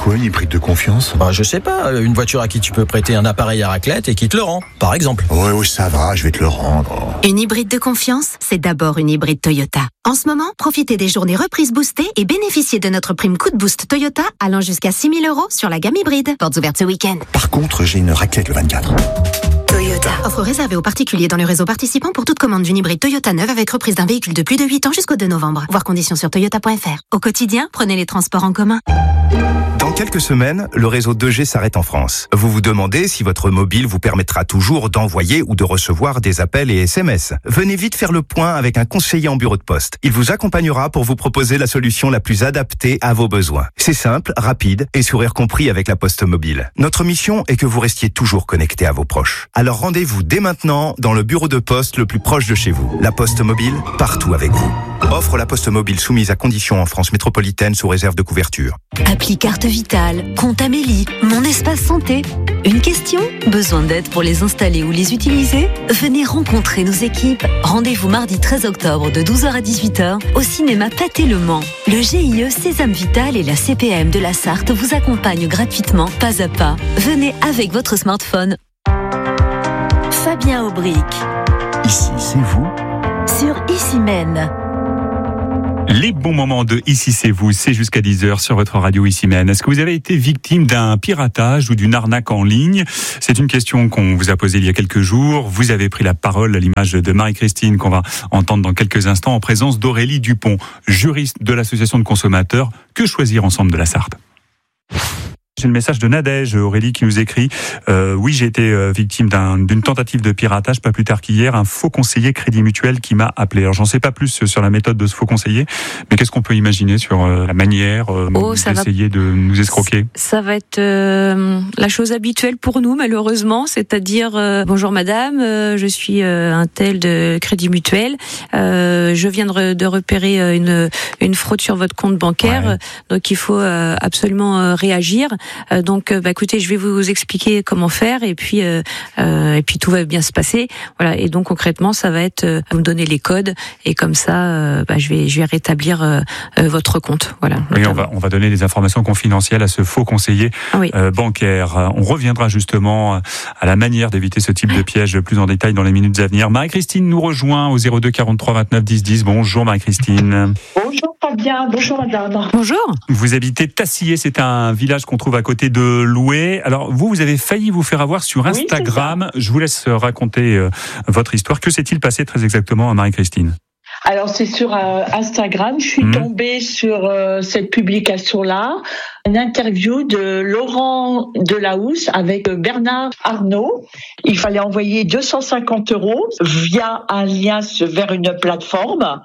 quoi une hybride de confiance? Je sais pas, une voiture à qui tu peux prêter un appareil à raclette et qui te le rend, par exemple. Oui, ça va, je vais te le rendre. Une hybride de confiance, c'est d'abord une hybride Toyota. En ce moment, profitez des journées reprises boostées et bénéficiez de notre prime coup de boost Toyota allant jusqu'à 6 000 € sur la gamme hybride. Portes ouvertes ce week-end. Par contre, j'ai une raclette le 24. Toyota. Offre réservée aux particuliers dans le réseau participant pour toute commande d'une hybride Toyota neuve avec reprise d'un véhicule de plus de 8 ans jusqu'au 2 novembre. Voir conditions sur toyota.fr. Au quotidien, prenez les transports en commun. Dans quelques semaines, le réseau 2G s'arrête en France. Vous vous demandez si votre mobile vous permettra toujours d'envoyer ou de recevoir des appels et SMS. Venez vite faire le point avec un conseiller en bureau de poste. Il vous accompagnera pour vous proposer la solution la plus adaptée à vos besoins. C'est simple, rapide et sourire compris avec la Poste Mobile. Notre mission est que vous restiez toujours connecté à vos proches. Alors rendez-vous dès maintenant dans le bureau de poste le plus proche de chez vous. La Poste Mobile, partout avec vous. Offre la Poste Mobile soumise à conditions en France métropolitaine sous réserve de couverture. Appli Carte Vitale, Compte Amélie, Mon Espace Santé. Une question? Besoin d'aide pour les installer ou les utiliser? Venez rencontrer nos équipes. Rendez-vous mardi 13 octobre de 12h à 18h au cinéma Pathé Le Mans. Le GIE Sésame Vital et la CPM de la Sarthe vous accompagnent gratuitement, pas à pas. Venez avec votre smartphone. Fabien Aubric. Ici, c'est vous? Sur Issy-Mène. Les bons moments de Ici c'est vous, c'est jusqu'à 10h sur votre radio Issy-Mène. Est-ce que vous avez été victime d'un piratage ou d'une arnaque en ligne? C'est une question qu'on vous a posée il y a quelques jours. Vous avez pris la parole à l'image de Marie-Christine qu'on va entendre dans quelques instants en présence d'Aurélie Dupont, juriste de l'association de consommateurs Que Choisir Ensemble de la Sarthe. J'ai le message de Nadège, Aurélie, qui nous écrit oui, j'ai été victime d'une tentative de piratage, pas plus tard qu'hier, un faux conseiller Crédit Mutuel qui m'a appelé. Alors, j'en sais pas plus sur la méthode de ce faux conseiller, mais qu'est-ce qu'on peut imaginer sur la manière d'essayer de nous escroquer? Ça va être la chose habituelle pour nous, malheureusement, c'est-à-dire bonjour madame, je suis un tel de Crédit Mutuel, je viens de repérer une fraude sur votre compte bancaire, ouais. Donc il faut absolument réagir. Donc, écoutez, je vais vous expliquer comment faire et puis tout va bien se passer. Voilà. Et donc concrètement, ça va être vous me donner les codes et comme ça, je vais rétablir votre compte. Voilà. Oui, on va donner des informations confidentielles à ce faux conseiller bancaire. On reviendra justement à la manière d'éviter ce type de piège plus en détail dans les minutes à venir. Marie-Christine nous rejoint au 02 43 29 10 10. Bonjour Marie-Christine. Bonjour Fabien, bonjour madame. Bonjour. Vous habitez Tassillé, c'est un village qu'on trouve à côté de Loué. Alors vous avez failli vous faire avoir sur Instagram. Oui, je vous laisse raconter votre histoire. Que s'est-il passé très exactement à Marie-Christine? Alors c'est sur Instagram, je suis tombée sur cette publication-là, une interview de Laurent Delahousse avec Bernard Arnault. Il fallait envoyer 250 € via un lien vers une plateforme.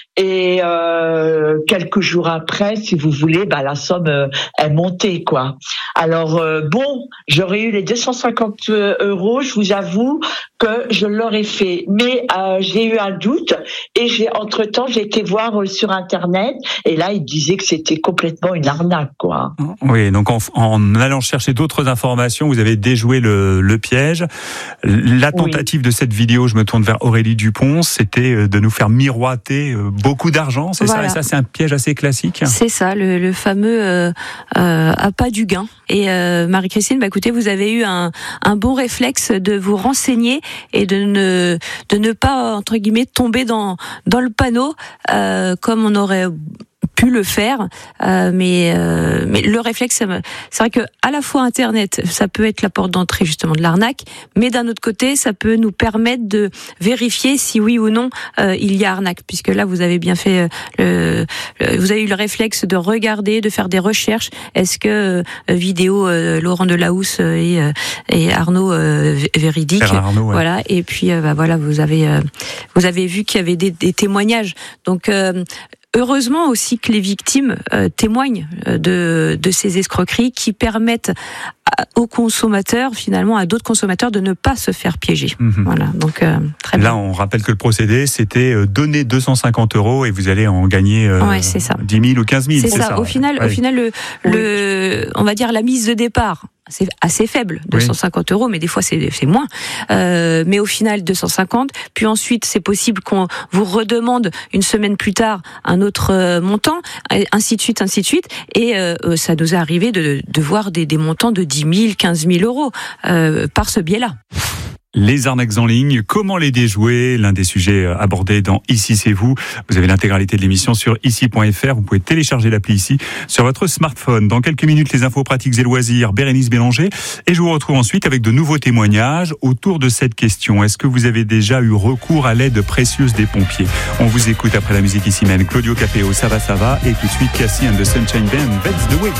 Et quelques jours après, si vous voulez, la somme est montée, quoi. Alors j'aurais eu les 250 €. Je vous avoue que je l'aurais fait, mais j'ai eu un doute et entre-temps j'ai été voir sur internet et là il disait que c'était complètement une arnaque, quoi. Oui, donc en allant chercher d'autres informations, vous avez déjoué le piège. La tentative de cette vidéo, je me tourne vers Aurélie Dupont, c'était de nous faire miroiter beaucoup d'argent, c'est ça? Et ça, c'est un piège assez classique. C'est ça, le fameux appât du gain. Et Marie-Christine, écoutez, vous avez eu un bon réflexe de vous renseigner et de ne pas, entre guillemets, tomber dans le panneau comme on aurait pu le faire, mais le réflexe, c'est vrai que à la fois Internet, ça peut être la porte d'entrée justement de l'arnaque, mais d'un autre côté, ça peut nous permettre de vérifier si oui ou non il y a arnaque, puisque là vous avez bien fait, vous avez eu le réflexe de regarder, de faire des recherches. Est-ce que vidéo Laurent Delahousse et Arnaud véridique, Arnaud, ouais. Voilà, et puis voilà, vous avez vu qu'il y avait des témoignages, donc. Heureusement aussi que les victimes témoignent de ces escroqueries qui permettent aux consommateurs, finalement, à d'autres consommateurs, de ne pas se faire piéger. Voilà, donc très bien. Là, on rappelle que le procédé, c'était donner 250 € et vous allez en gagner 10 000 ou 15 000. C'est ça. Au final, on va dire la mise de départ c'est assez faible, 250 euros, mais des fois c'est moins. Mais au final 250. Puis ensuite c'est possible qu'on vous redemande une semaine plus tard un autre montant, ainsi de suite. Et ça nous est arrivé de voir des montants de 10 000, 15 000 euros par ce biais-là. Les arnaques en ligne, comment les déjouer? L'un des sujets abordés dans Ici c'est vous. Vous avez l'intégralité de l'émission sur ici.fr. Vous pouvez télécharger l'appli Ici sur votre smartphone. Dans quelques minutes, les infos pratiques et loisirs, Bérénice Bélanger. Et je vous retrouve ensuite avec de nouveaux témoignages autour de cette question. Est-ce que vous avez déjà eu recours à l'aide précieuse des pompiers? On vous écoute après la musique Ici même. Claudio Capéo, ça va. Et tout de suite, Cassie and the Sunshine Band, That's the Way.